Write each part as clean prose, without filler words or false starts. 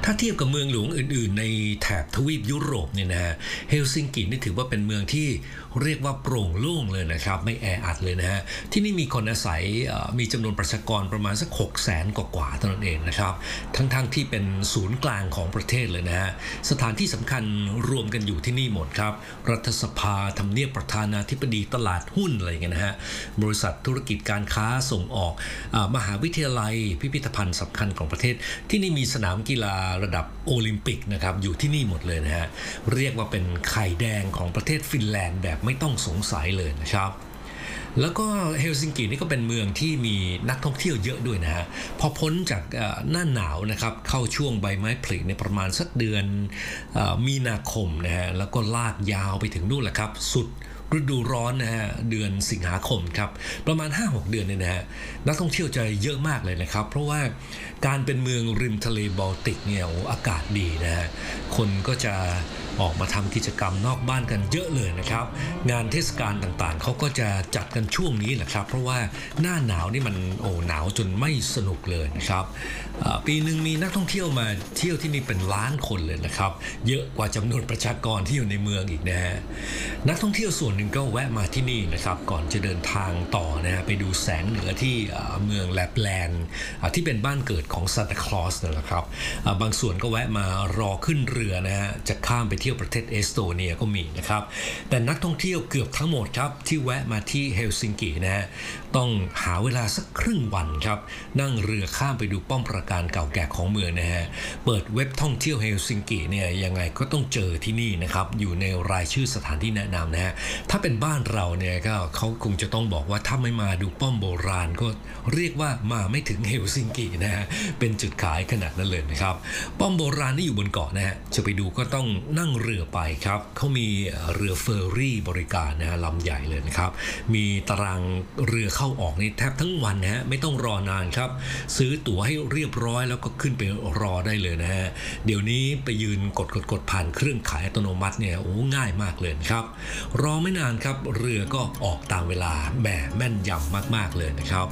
ถ้าเทียบกับเมืองหลวงอื่นๆในแถบทวีปยุโรปเนี่ยนะฮะเฮลซิงกินี่ถือว่าเป็นเมืองที่เรียกว่าโปร่งโล่งเลยนะครับไม่แออัดเลยนะฮะที่นี่มีคนอาศัยมีจำนวนประชากรประมาณสัก600,000 กว่าเท่านั้นเองนะครับทั้งที่เป็นศูนย์กลางของประเทศเลยนะฮะสถานที่สำคัญรวมกันอยู่ที่นี่หมดครับรัฐสภาทำเนียบประธานาธิบดีตลาดหุ้นอะไรเงี้ยนะฮะบริษัทธุรกิจการค้าส่งออกมหาวิทยาลัยพิพิธภัณฑ์สำคัญของประเทศที่นี่มีสนามกีฬาระดับโอลิมปิกนะครับอยู่ที่นี่หมดเลยนะฮะเรียกว่าเป็นไข่แดงของประเทศฟินแลนด์แบบไม่ต้องสงสัยเลยนะครับแล้วก็เฮลซิงกินี่ก็เป็นเมืองที่มีนักท่องเที่ยวเยอะด้วยนะฮะพอพ้นจากหน้าหนาวนะครับเข้าช่วงใบไม้ผลิในประมาณสักเดือนมีนาคมนะฮะแล้วก็ลากยาวไปถึงนู่นแหละครับสุดฤดูร้อนนะฮะเดือนสิงหาคมครับประมาณ 5-6 เดือนเนี่ยนะฮะนักท่องเที่ยวจะเยอะมากเลยนะครับเพราะว่าการเป็นเมืองริมทะเลบอลติกเนี่ยอากาศดีนะฮะคนก็จะออกมาทำกิจกรรมนอกบ้านกันเยอะเลยนะครับงานเทศกาลต่างๆเขาก็จะจัดกันช่วงนี้แหละครับเพราะว่าหน้าหนาวนี่มันหนาวจนไม่สนุกเลยนะครับปีหนึ่งมีนักท่องเที่ยวมาเที่ยวที่นี่เป็นล้านคนเลยนะครับเยอะกว่าจำนวนประชากรที่อยู่ในเมืองอีกนะฮะนักท่องเที่ยวส่วนหนึ่งก็แวะมาที่นี่นะครับก่อนจะเดินทางต่อนะฮะไปดูแสงเหนือที่เมืองแลปแลนด์ที่เป็นบ้านเกิดของซานตาคลอสนั่นแหละครับบางส่วนก็แวะมารอขึ้นเรือนะฮะจะข้ามไปเที่ยวประเทศเอสโตเนียก็มีนะครับแต่นักท่องเที่ยวเกือบทั้งหมดครับที่แวะมาที่เฮลซิงกินะฮะต้องหาเวลาสักครึ่งวันครับนั่งเรือข้ามไปดูป้อมปราการเก่าแก่ของเมืองนะฮะเปิดเว็บท่องเที่ยวเฮลซิงกิเนี่ยยังไงก็ต้องเจอที่นี่นะครับอยู่ในรายชื่อสถานที่แนะนำนะฮะถ้าเป็นบ้านเราเนี่ยก็เขาคงจะต้องบอกว่าถ้าไม่มาดูป้อมโบราณก็เรียกว่ามาไม่ถึงเฮลซิงกินะฮะเป็นจุดขายขนาดนั้นเลยนะครับป้อมโบราณที่อยู่บนเกาะนะฮะจะไปดูก็ต้องนั่งเรือไปครับเขามีเรือเฟอร์รี่บริการนะฮะลำใหญ่เลยนะครับมีตารางเรือเข้าออกนี่แทบทั้งวันนะฮะไม่ต้องรอนานครับซื้อตั๋วให้เรียบร้อยแล้วก็ขึ้นไปรอได้เลยนะฮะเดี๋ยวนี้ไปยืนกดผ่านเครื่องขายอัตโนมัติเนี่ยง่ายมากเลยครับรอไม่นานครับเรือก็ออกตามเวลาแม่นยำมากๆเลยนะครับ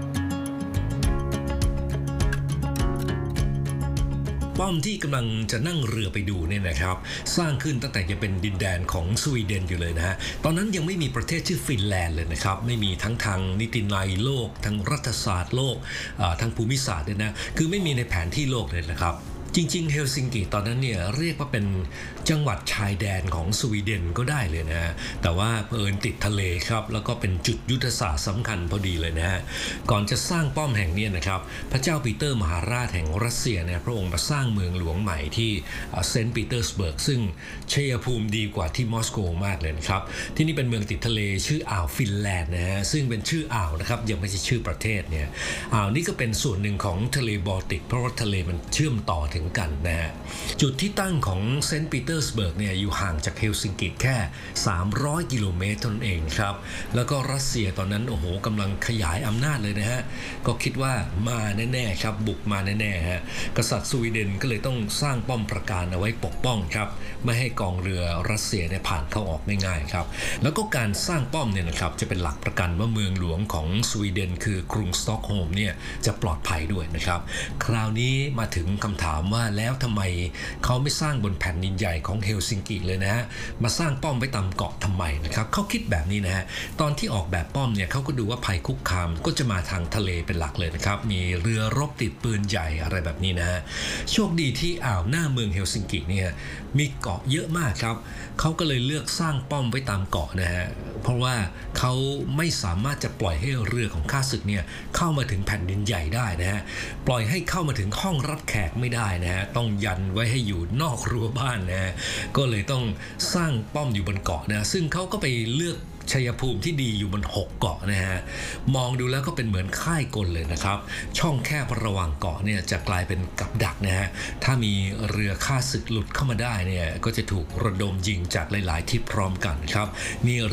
ป้อมที่กำลังจะนั่งเรือไปดูเนี่ยนะครับสร้างขึ้นตั้งแต่ยังเป็นดินแดนของสวีเดนอยู่เลยนะฮะตอนนั้นยังไม่มีประเทศชื่อฟินแลนด์เลยนะครับไม่มีทั้งทางนิตินัยโลกทั้งรัฐศาสตร์โลกทั้งภูมิศาสตร์ด้วยนะคือไม่มีในแผนที่โลกเลยนะครับจริงๆเฮลซิงกิตอนนั้นเนี่ยเรียกว่าเป็นจังหวัดชายแดนของสวีเดนก็ได้เลยนะฮะแต่ว่าเผอิญติดทะเลครับแล้วก็เป็นจุดยุทธศาสตร์สำคัญพอดีเลยนะฮะก่อนจะสร้างป้อมแห่งนี้นะครับพระเจ้าปีเตอร์มหาราชแห่งรัสเซียเนี่ยพระองค์มาสร้างเมืองหลวงใหม่ที่เซนต์ปีเตอร์สเบิร์กซึ่งชัยภูมิดีกว่าที่มอสโกมากเลยนะครับที่นี่เป็นเมืองติดทะเลชื่ออ่าวฟินแลนด์นะฮะซึ่งเป็นชื่ออ่าวนะครับยังไม่ใช่ชื่อประเทศเนี่ยอ่าวนี้ก็เป็นส่วนหนึ่งของทะเลบอลติกเพราะว่าทะเลมันเชื่อมต่อถึงกันนะฮะจุดที่ตั้งของเซนต์ปีเตอร์สเบิร์กเนี่ยอยู่ห่างจากเฮลซิงกิแค่300 กิโลเมตรเท่านั้นเองครับแล้วก็รัสเซียตอนนั้นกำลังขยายอำนาจเลยนะฮะก็คิดว่ามาแน่ๆครับบุกมาแน่ๆฮะกษัตริย์สวีเดนก็เลยต้องสร้างป้อมปราการเอาไว้ปกป้องครับไม่ให้กองเรือรัสเซียเนี่ยผ่านเข้าออกง่ายๆครับแล้วก็การสร้างป้อมเนี่ยนะครับจะเป็นหลักประกันว่าเมืองหลวงของสวีเดนคือกรุงสต็อกโฮล์มเนี่ยจะปลอดภัยด้วยนะครับคราวนี้มาถึงคำถามว่าแล้วทำไมเขาไม่สร้างบนแผ่นดินใหญ่ของเฮลซิงกิเลยนะฮะมาสร้างป้อมไว้ตามเกาะทำไมนะครับเขาคิดแบบนี้นะฮะตอนที่ออกแบบป้อมเนี่ยเขาก็ดูว่าภัยคุกคามก็จะมาทางทะเลเป็นหลักเลยนะครับมีเรือรบติดปืนใหญ่อะไรแบบนี้นะฮะโชคดีที่อ่าวหน้าเมืองเฮลซิงกิเนี่ยมีเกาะเยอะมากครับเขาก็เลยเลือกสร้างป้อมไว้ตามเกาะนะฮะเพราะว่าเขาไม่สามารถจะปล่อยให้เรือของข้าศึกเนี่ยเข้ามาถึงแผ่นดินใหญ่ได้นะฮะปล่อยให้เข้ามาถึงห้องรับแขกไม่ได้นะฮะต้องยันไว้ให้อยู่นอกรั้วบ้านนะฮะก็เลยต้องสร้างป้อมอยู่บนเกาะนะซึ่งเขาก็ไปเลือกชัยภูมิที่ดีอยู่บน6 เกาะนะฮะมองดูแล้วก็เป็นเหมือนค่ายกลเลยนะครับช่องแคบระหว่างเกาะเนี่ยจะกลายเป็นกับดักนะฮะถ้ามีเรือข้าศึกหลุดเข้ามาได้เนี่ยก็จะถูกระดมยิงจากหลายๆทิศพร้อมกันครับมี